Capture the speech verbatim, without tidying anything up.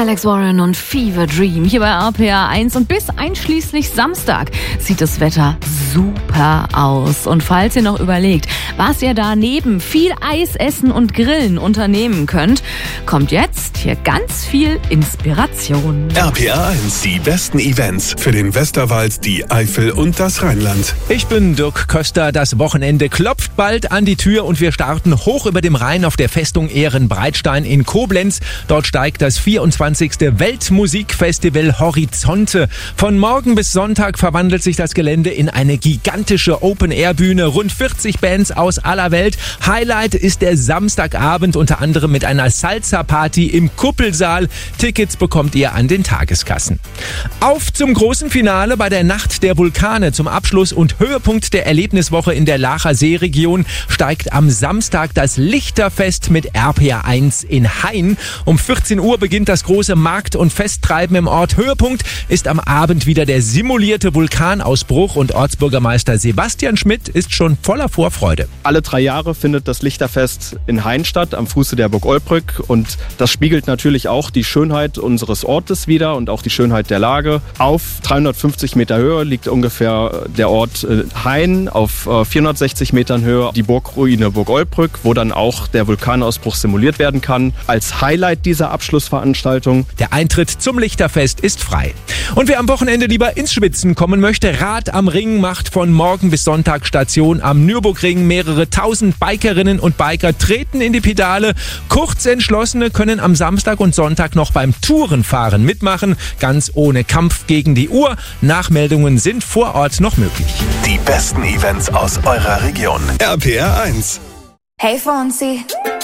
Alex Warren und Fever Dream hier bei R P R eins. Und bis einschließlich Samstag sieht das Wetter super aus. Und falls ihr noch überlegt, was ihr da neben viel Eis essen und Grillen unternehmen könnt, kommt jetzt hier ganz viel Inspiration. R P R eins, die besten Events für den Westerwald, die Eifel und das Rheinland. Ich bin Dirk Köster. Das Wochenende klopft bald an die Tür und wir starten hoch über dem Rhein auf der Festung Ehrenbreitstein in Koblenz. Dort steigt das vierundzwanzigste Weltmusikfestival Horizonte. Von morgen bis Sonntag verwandelt sich das Gelände in eine gigantische Open-Air-Bühne. Rund vierzig Bands aus aller Welt. Highlight ist der Samstagabend, unter anderem mit einer Salsa-Party im Kuppelsaal. Tickets bekommt ihr an den Tageskassen. Auf zum großen Finale bei der Nacht der Vulkane. Zum Abschluss und Höhepunkt der Erlebniswoche in der Laacher Seeregion steigt am Samstag das Lichterfest mit R P R eins in Hain. Um vierzehn Uhr beginnt das große Markt- und Festtreiben im Ort. Höhepunkt ist am Abend wieder der simulierte Vulkanausbruch und Ortsbürgermeister Sebastian Schmidt ist schon voller Vorfreude. Alle drei Jahre findet das Lichterfest in Hain statt, am Fuße der Burg Olbrück, und das spiegelt natürlich auch die Schönheit unseres Ortes wider und auch die Schönheit der Lage. Auf dreihundertfünfzig Meter Höhe liegt ungefähr der Ort Hain, auf vierhundertsechzig Metern Höhe die Burgruine Burg Olbrück, wo dann auch der Vulkanausbruch simuliert werden kann. Als Highlight dieser Abschlussveranstaltung. Der Eintritt zum Lichterfest ist frei. Und wer am Wochenende lieber ins Schwitzen kommen möchte, Rad am Ring macht von morgen bis Sonntag Station am Nürburgring. Mehrere tausend Bikerinnen und Biker treten in die Pedale. Kurzentschlossene können am Samstag und Sonntag noch beim Tourenfahren mitmachen, ganz ohne Kampf gegen die Uhr. Nachmeldungen sind vor Ort noch möglich. Die besten Events aus eurer Region. R P R eins. Hey Fonsi.